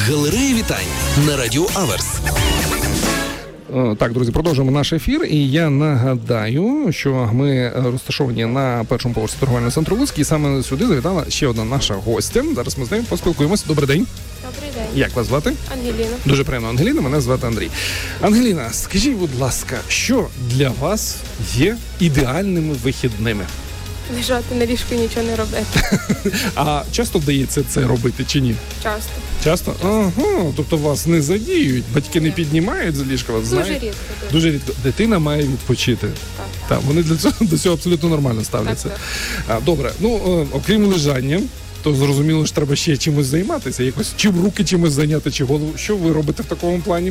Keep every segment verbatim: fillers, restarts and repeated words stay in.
Галерея вітань на Радіо Аверс. Так, друзі, продовжуємо наш ефір. І я нагадаю, що ми розташовані на першому поверсі торговельного центру Луцький. І саме сюди завітала ще одна наша гостя. Зараз ми з нею поспілкуємося. Добрий день. Добрий день. Як вас звати? Ангеліна. Дуже приємно, Ангеліна. Мене звати Андрій. Ангеліна, скажіть, будь ласка, що для вас є ідеальними вихідними? Лежати на ліжку і нічого не робити. А часто вдається це робити чи ні? Часто. Часто? Ага, тобто вас не задіють, батьки не піднімають з ліжка, вас Дуже знають? рідко. Дуже. Дуже рідко. Дитина має відпочити. Так. Так, вони для цього, до цього абсолютно нормально ставляться. Так, А, добре, ну, е, окрім лежання, то зрозуміло, що треба ще чимось займатися, якось, чи в руки чимось зайняти, чи голову. Що ви робите в такому плані?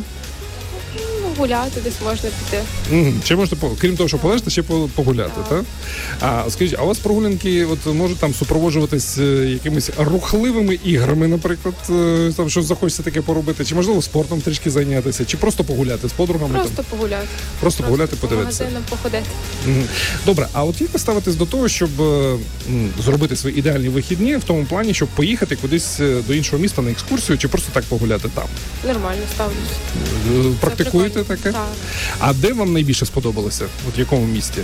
Ну, гуляти десь можна піти. Угу. Ще можете, по- крім того, що полежати, ще по- погуляти, так? А скажіть, а у вас прогулянки от, можуть там супроводжуватись е, якимись рухливими іграми, наприклад, е, там щось захочеться таке поробити, чи можливо спортом трішки зайнятися, чи просто погуляти з подругами? Просто там? погуляти. Просто погуляти, по подивитися. магазинам походити. Мгм. Добре, а от як ви ставитесь до того, щоб е, м, зробити свої ідеальні вихідні в тому плані, щоб поїхати кудись е, до іншого міста на екскурсію, чи просто так погуляти там? Нормально ставлюсь. Е, Практикуєте прикольно. таке? Так. А де вам найбільше сподобалося? От в якому місті?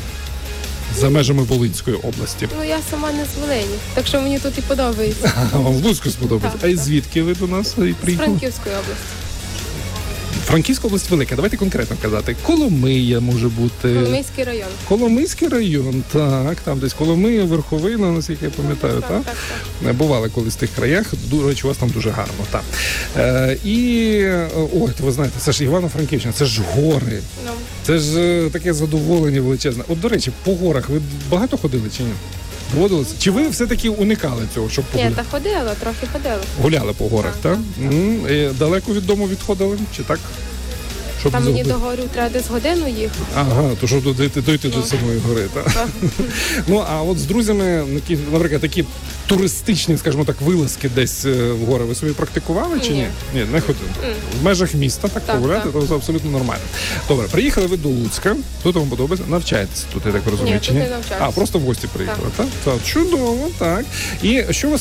За межами Волинської області. Ну, я сама не з Волині, так що мені тут і подобається. А вам в Луцьку сподобається? Так, А і так. звідки ви до нас З приїхали? Франківської області. Франківська область велика. Давайте конкретно казати. Коломия може бути. Коломийський район. Коломийський район, так, там десь Коломия, Верховина, наскільки я пам'ятаю, так? так, так, так. Бували колись в тих краях, до речі, у вас там дуже гарно, так. Е, і, е, ой, то ви знаєте, це ж Івано-Франківщина, це ж гори, Ну, це ж е, таке задоволення величезне. От, до речі, по горах ви багато ходили чи ні? Доводилося? Чи ви все-таки уникали цього, щоб ні, погуляти? та ходила, трохи ходила. Гуляли по горах, так? Так, М, і далеко від дому відходили, чи так? Щоб Там мені зробити- до горю треба десь годину їхати. Ага, то щоб дойти, дойти до Ну. самої гори, так? Так. Ну, а от з друзями, які, наприклад, такі туристичні, скажімо так, вилазки десь е, в гори, ви собі практикували чи ні? Ні. Ні, не ходили. В межах міста так, Так, погуляти, так. то це абсолютно нормально. Добре, приїхали ви до Луцька, тут вам подобається, навчаєтеся тут, я так розумію, Ні, чи тут ні? не навчаюся. А, просто в гості приїхали, так? Так, чудово, так. І що вас